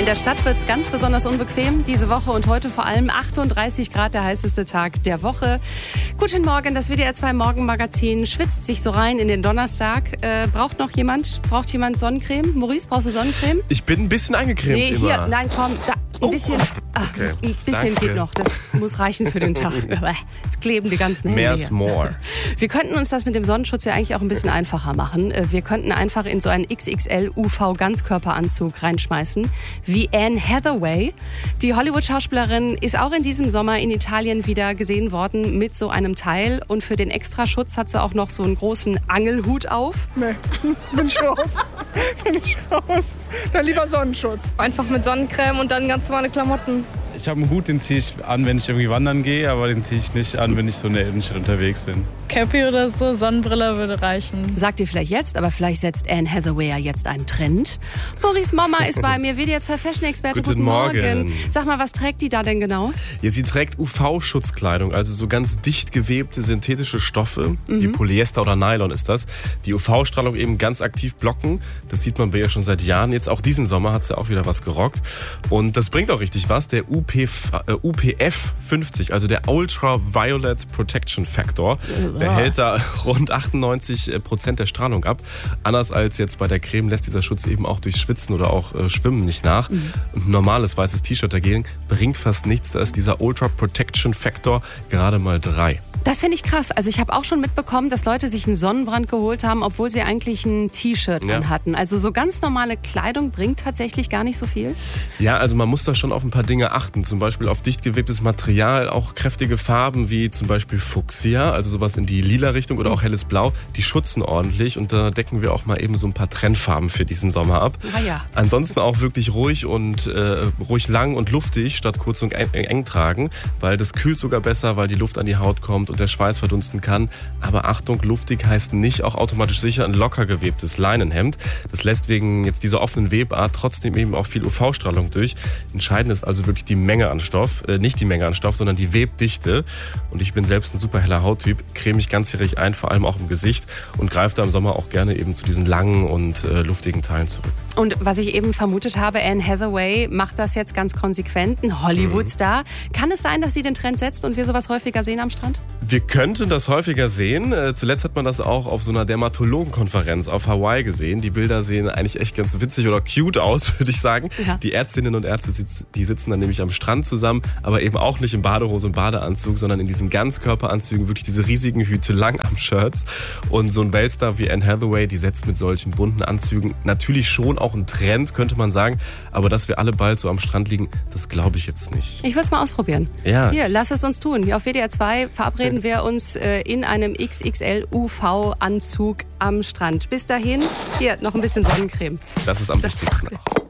In der Stadt wird es ganz besonders unbequem. Diese Woche und heute vor allem 38 Grad, der heißeste Tag der Woche. Guten Morgen, das WDR 2 Morgenmagazin schwitzt sich so rein in den Donnerstag. Braucht jemand Sonnencreme? Maurice, brauchst du Sonnencreme? Ich bin ein bisschen eingecremt Nee, immer. hier, nein, komm, da, ein bisschen. Okay. Ein bisschen Danke. geht noch, das muss reichen für den Tag. Jetzt kleben die ganzen Hände Mehr is hier. more. Wir könnten uns das mit dem Sonnenschutz ja eigentlich auch ein bisschen einfacher machen. Wir könnten einfach in so einen XXL UV-Ganzkörperanzug reinschmeißen, wie Anne Hathaway. Die Hollywood-Schauspielerin ist auch in diesem Sommer in Italien wieder gesehen worden mit so einem Teil. Und für den Extraschutz hat sie auch noch so einen großen Angelhut auf. Nee, bin ich raus. Bin ich raus. Dann lieber Sonnenschutz. Einfach mit Sonnencreme und dann ganz normale Klamotten. Ich habe einen Hut, den ziehe ich an, wenn ich irgendwie wandern gehe, aber den ziehe ich nicht an, wenn ich so in der Innenstadt unterwegs bin. Cappy oder so, Sonnenbrille würde reichen. Sagt ihr vielleicht jetzt, aber vielleicht setzt Anne Hathaway ja jetzt einen Trend. Maurice Momma ist bei mir, WDR 2 Fashion-Experte. Guten Morgen. Sag mal, was trägt die da denn genau? Ja, sie trägt UV-Schutzkleidung, also so ganz dicht gewebte synthetische Stoffe, wie Polyester oder Nylon ist das, die UV-Strahlung eben ganz aktiv blocken. Das sieht man bei ihr schon seit Jahren. Jetzt auch diesen Sommer hat sie auch wieder was gerockt. Und das bringt auch richtig was. Der UPF 50, also der Ultraviolet Protection Factor, der hält da rund 98% der Strahlung ab. Anders als jetzt bei der Creme lässt dieser Schutz eben auch durch Schwitzen oder auch Schwimmen nicht nach. Ein normales weißes T-Shirt dagegen bringt fast nichts. Da ist dieser Ultra Protection Factor gerade mal 3. Das finde ich krass. Also ich habe auch schon mitbekommen, dass Leute sich einen Sonnenbrand geholt haben, obwohl sie eigentlich ein T-Shirt an hatten. Also so ganz normale Kleidung bringt tatsächlich gar nicht so viel. Ja, also man muss da schon auf ein paar Dinge achten. Zum Beispiel auf dicht gewebtes Material, auch kräftige Farben wie zum Beispiel Fuchsia, also sowas in die lila Richtung oder auch helles Blau. Die schützen ordentlich und da decken wir auch mal eben so ein paar Trendfarben für diesen Sommer ab. Ah ja. Ansonsten auch wirklich ruhig und ruhig lang und luftig statt kurz und eng tragen, weil das kühlt sogar besser, weil die Luft an die Haut kommt und der Schweiß verdunsten kann. Aber Achtung, luftig heißt nicht auch automatisch sicher ein locker gewebtes Leinenhemd. Das lässt wegen jetzt dieser offenen Webart trotzdem eben auch viel UV-Strahlung durch. Entscheidend ist also wirklich die Menge an Stoff, nicht die Menge an Stoff, sondern die Webdichte. Und ich bin selbst ein super heller Hauttyp, creme mich ganzjährig ein, vor allem auch im Gesicht und greife da im Sommer auch gerne eben zu diesen langen und luftigen Teilen zurück. Und was ich eben vermutet habe, Anne Hathaway macht das jetzt ganz konsequent, ein Hollywood-Star. Kann es sein, dass sie den Trend setzt und wir sowas häufiger sehen am Strand? Wir könnten das häufiger sehen. Zuletzt hat man das auch auf so einer Dermatologenkonferenz auf Hawaii gesehen. Die Bilder sehen eigentlich echt ganz witzig oder cute aus, würde ich sagen. Ja. Die Ärztinnen und Ärzte, die sitzen dann nämlich am Strand zusammen, aber eben auch nicht in Badehose und Badeanzug, sondern in diesen Ganzkörperanzügen, wirklich diese riesigen Hüte, Langarm-Shirts. Und so ein Weltstar wie Anne Hathaway, die setzt mit solchen bunten Anzügen natürlich schon auch einen Trend, könnte man sagen. Aber dass wir alle bald so am Strand liegen, das glaube ich jetzt nicht. Ich würde es mal ausprobieren. Ja. Hier, lass es uns tun. Hier auf WDR 2 verabreden wir uns in einem XXL UV-Anzug am Strand. Bis dahin, hier noch ein bisschen Sonnencreme. Das ist am wichtigsten auch.